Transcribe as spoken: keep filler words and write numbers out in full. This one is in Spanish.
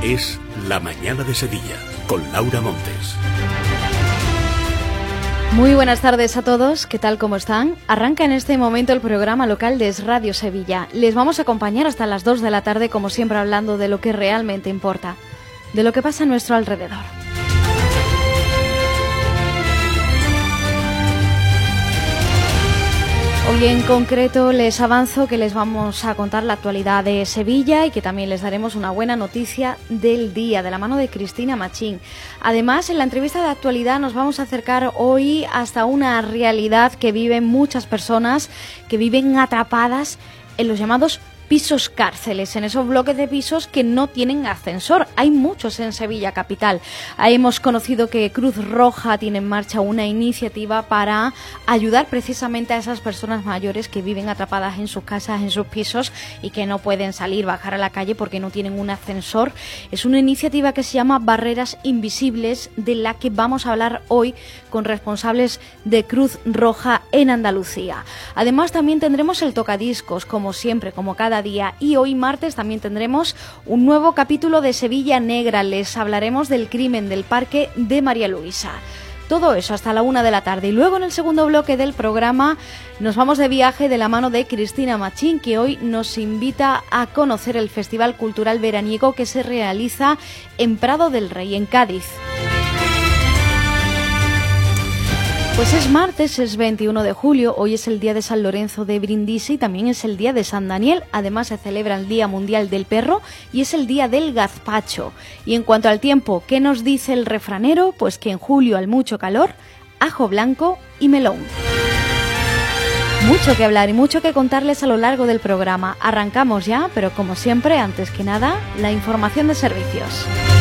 Es La Mañana de Sevilla, con Laura Montes. Muy buenas tardes a todos, ¿qué tal, cómo están? Arranca en este momento el programa local de Es Radio Sevilla. Les vamos a acompañar hasta las dos de la tarde, como siempre, hablando de lo que realmente importa, de lo que pasa a nuestro alrededor. Hoy en concreto les avanzo que les vamos a contar la actualidad de Sevilla y que también les daremos una buena noticia del día, de la mano de Cristina Machín. Además, en la entrevista de actualidad nos vamos a acercar hoy hasta una realidad que viven muchas personas que viven atrapadas en los llamados pisos cárceles, en esos bloques de pisos que no tienen ascensor. Hay muchos en Sevilla capital. Ahí hemos conocido que Cruz Roja tiene en marcha una iniciativa para ayudar precisamente a esas personas mayores que viven atrapadas en sus casas, en sus pisos y que no pueden salir, bajar a la calle porque no tienen un ascensor. Es una iniciativa que se llama Barreras Invisibles, de la que vamos a hablar hoy con responsables de Cruz Roja en Andalucía. Además, también tendremos el tocadiscos, como siempre, como cada día, y hoy martes también tendremos un nuevo capítulo de Sevilla Negra. Les hablaremos del crimen del parque de María Luisa. Todo eso hasta la una de la tarde, y luego en el segundo bloque del programa nos vamos de viaje de la mano de Cristina Machín, que hoy nos invita a conocer el Festival Cultural Veraniego que se realiza en Prado del Rey, en Cádiz. Pues es martes, es veintiuno de julio, hoy es el día de San Lorenzo de Brindisi y también es el día de San Daniel. Además se celebra el Día Mundial del Perro y es el día del gazpacho. Y en cuanto al tiempo, ¿qué nos dice el refranero? Pues que en julio al mucho calor, ajo blanco y melón. Mucho que hablar y mucho que contarles a lo largo del programa. Arrancamos ya, pero como siempre, antes que nada, la información de servicios.